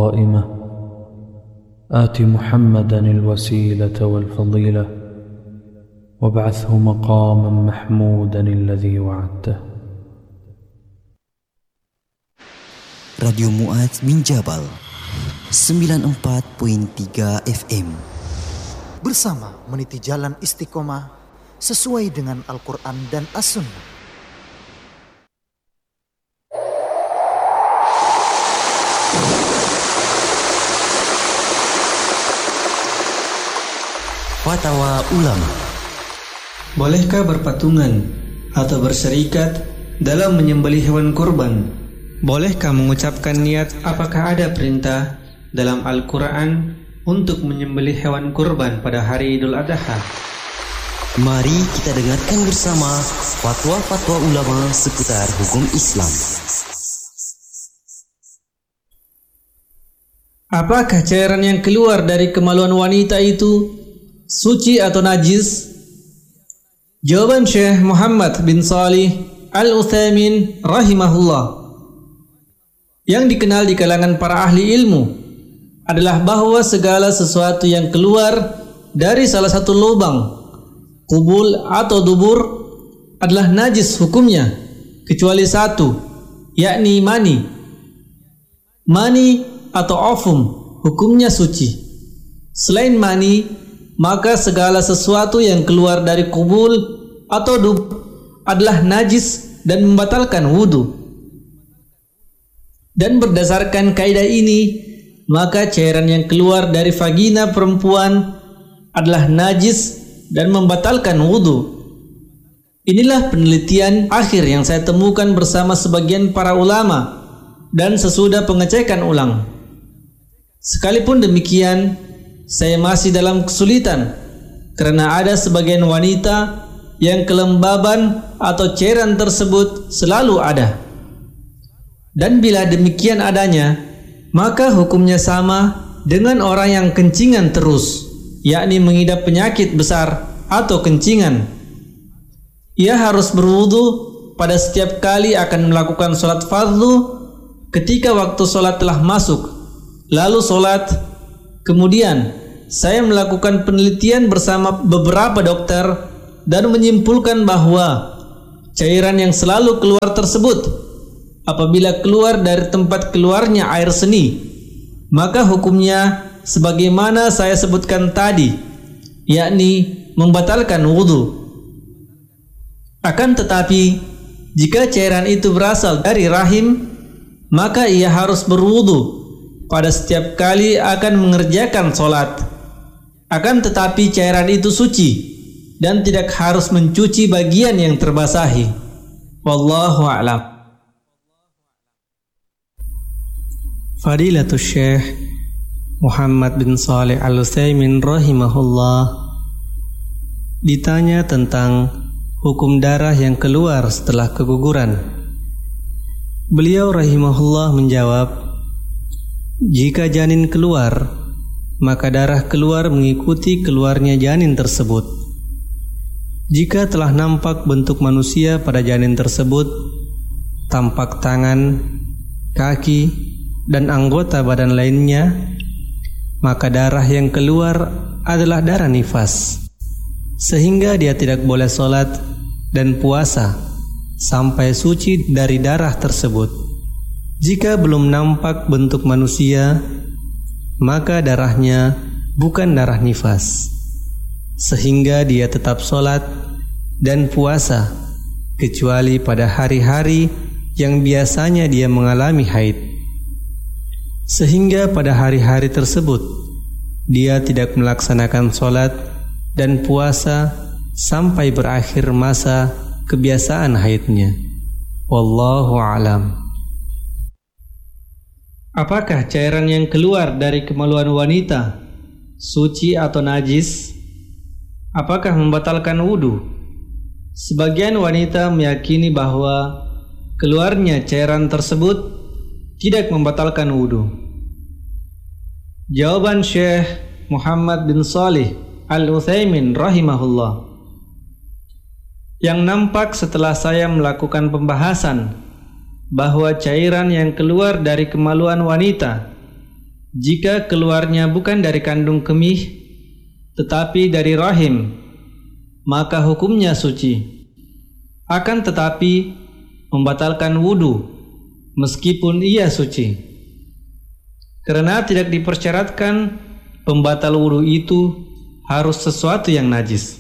قائمة آت محمدا الوسيلة والفضيلة وابعثه مقاما محمودا الذي وعدته. Radio Mu'adz bin Jabal 94.3 FM bersama meniti jalan istiqomah sesuai dengan Al-Quran dan As-Sunnah. Fatwa Ulama. Bolehkah berpatungan atau berserikat dalam menyembelih hewan kurban? Bolehkah mengucapkan niat? Apakah ada perintah dalam Al-Quran untuk menyembelih hewan kurban pada hari Idul Adha? Mari kita dengarkan bersama fatwa-fatwa ulama seputar hukum Islam. Apakah cairan yang keluar dari kemaluan wanita itu suci atau najis? Jawaban Syekh Muhammad bin Shalih Al-Utsaimin rahimahullah yang dikenal di kalangan para ahli ilmu adalah bahwa segala sesuatu yang keluar dari salah satu lubang kubul atau dubur adalah najis hukumnya kecuali satu, yakni mani. Mani atau ovum hukumnya suci. Selain mani, maka segala sesuatu yang keluar dari kubul atau dubur adalah najis dan membatalkan wudu. Dan berdasarkan kaidah ini, maka cairan yang keluar dari vagina perempuan adalah najis dan membatalkan wudu. Inilah penelitian akhir yang saya temukan bersama sebagian para ulama dan sesudah pengecekan ulang. Sekalipun demikian, saya masih dalam kesulitan karena ada sebagian wanita yang kelembaban atau cairan tersebut selalu ada. Dan bila demikian adanya, maka hukumnya sama dengan orang yang kencingan terus, yakni mengidap penyakit besar atau kencingan. Ia harus berwudu pada setiap kali akan melakukan sholat fardu ketika waktu sholat telah masuk, lalu sholat. Kemudian saya melakukan penelitian bersama beberapa dokter dan menyimpulkan bahwa cairan yang selalu keluar tersebut apabila keluar dari tempat keluarnya air seni, maka hukumnya sebagaimana saya sebutkan tadi, yakni membatalkan wudu. Akan tetapi jika cairan itu berasal dari rahim, maka ia harus berwudu pada setiap kali akan mengerjakan sholat. Akan tetapi cairan itu suci dan tidak harus mencuci bagian yang terbasahi. Wallahu a'lam. Fadilatul Syekh Muhammad bin Shalih Al-Utsaimin rahimahullah ditanya tentang hukum darah yang keluar setelah keguguran. Beliau rahimahullah menjawab, jika janin keluar, maka darah keluar mengikuti keluarnya janin tersebut. Jika telah nampak bentuk manusia pada janin tersebut, tampak tangan, kaki, dan anggota badan lainnya, maka darah yang keluar adalah darah nifas, sehingga dia tidak boleh sholat dan puasa sampai suci dari darah tersebut. Jika belum nampak bentuk manusia, maka darahnya bukan darah nifas, sehingga dia tetap sholat dan puasa kecuali pada hari-hari yang biasanya dia mengalami haid, sehingga pada hari-hari tersebut dia tidak melaksanakan sholat dan puasa sampai berakhir masa kebiasaan haidnya. Wallahu a'lam. Apakah cairan yang keluar dari kemaluan wanita suci atau najis? Apakah membatalkan wudu? Sebagian wanita meyakini bahwa keluarnya cairan tersebut tidak membatalkan wudu. Jawaban Syekh Muhammad bin Shalih Al-Utsaimin rahimahullah, yang nampak setelah saya melakukan pembahasan bahwa cairan yang keluar dari kemaluan wanita Jika keluarnya bukan dari kandung kemih, tetapi dari rahim, maka hukumnya suci. Akan tetapi membatalkan wudu meskipun ia suci, karena tidak dipersyaratkan pembatal wudu itu harus sesuatu yang najis.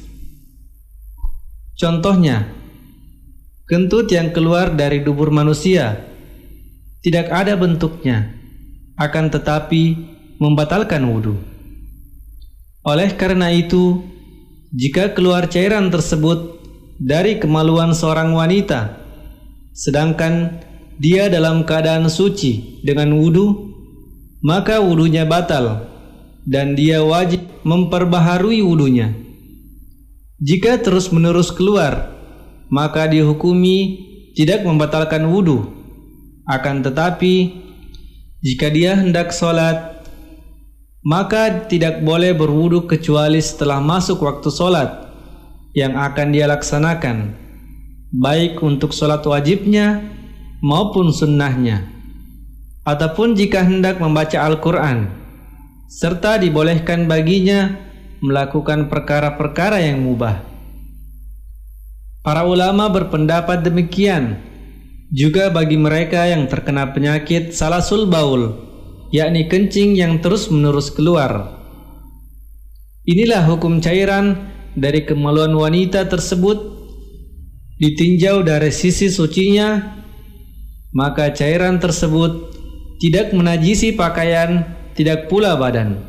Contohnya, kentut yang keluar dari dubur manusia tidak ada bentuknya, akan tetapi membatalkan wudu. Oleh karena itu, jika keluar cairan tersebut dari kemaluan seorang wanita, sedangkan dia dalam keadaan suci dengan wudu, maka wudunya batal dan dia wajib memperbaharui wudunya. Jika terus-menerus keluar, maka dihukumi tidak membatalkan wudu. Akan tetapi, jika dia hendak sholat, maka tidak boleh berwudu kecuali setelah masuk waktu sholat yang akan dia laksanakan, baik untuk sholat wajibnya maupun sunnahnya. Ataupun jika hendak membaca Al-Quran, serta dibolehkan baginya melakukan perkara-perkara yang mubah. Para ulama berpendapat demikian juga bagi mereka yang terkena penyakit salasul baul, yakni kencing yang terus-menerus keluar. Inilah hukum cairan dari kemaluan wanita tersebut. Ditinjau dari sisi sucinya, maka cairan tersebut tidak menajisi pakaian, tidak pula badan.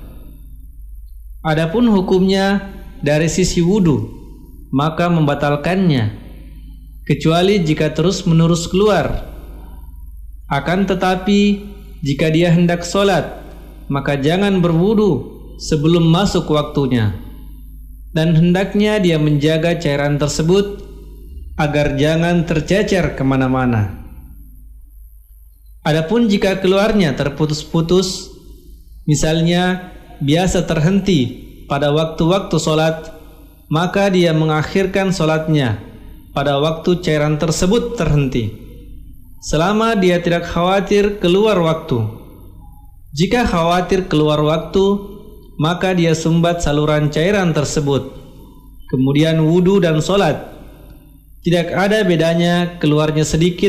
Adapun hukumnya dari sisi wudu, maka membatalkannya, kecuali jika terus-menerus keluar. Akan tetapi, jika dia hendak sholat, maka jangan berwudu sebelum masuk waktunya, dan hendaknya dia menjaga cairan tersebut agar jangan tercecer kemana-mana. Adapun jika keluarnya terputus-putus, misalnya biasa terhenti pada waktu-waktu sholat, maka dia mengakhirkan sholatnya pada waktu cairan tersebut terhenti, selama dia tidak khawatir keluar waktu. Jika khawatir keluar waktu, maka dia sumbat saluran cairan tersebut, kemudian wudu dan sholat. Tidak ada bedanya keluarnya sedikit